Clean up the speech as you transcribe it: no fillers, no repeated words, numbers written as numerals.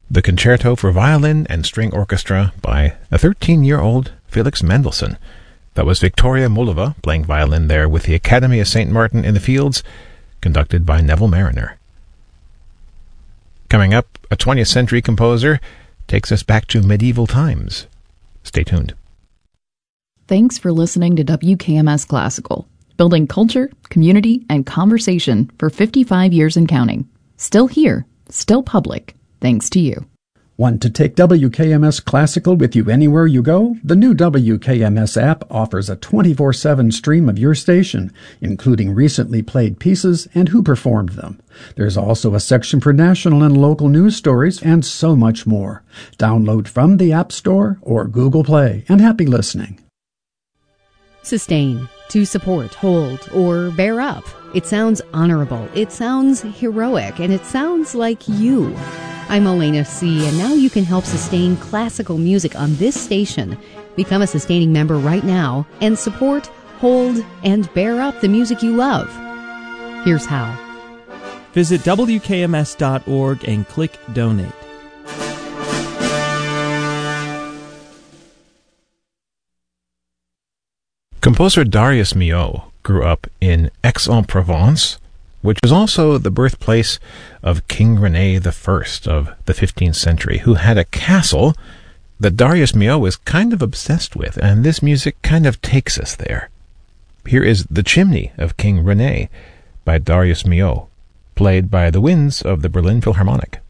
the Concerto for Violin and String Orchestra by a 13-year-old Felix Mendelssohn. That was Victoria Moldova playing violin there with the Academy of St. Martin in the Fields, conducted by Neville Marriner. Coming up, a 20th century composer takes us back to medieval times. Stay tuned. Thanks for listening to WKMS Classical, building culture, community, and conversation for 55 years and counting. Still here, still public, thanks to you. Want to take WKMS Classical with you anywhere you go? The new WKMS app offers a 24/7 stream of your station, including recently played pieces and who performed them. There's also a section for national and local news stories and so much more. Download from the App Store or Google Play, and happy listening. Sustain, to support, hold, or bear up. It sounds honorable, it sounds heroic, and it sounds like you. I'm Elena C., and now you can help sustain classical music on this station. Become a sustaining member right now and support, hold, and bear up the music you love. Here's how. Visit WKMS.org and click Donate. Composer Darius Milhaud grew up in Aix-en-Provence, which was also the birthplace of King René I of the 15th century, who had a castle that Darius Milhaud was kind of obsessed with, and this music kind of takes us there. Here is The Chimney of King René by Darius Milhaud, played by the winds of the Berlin Philharmonic.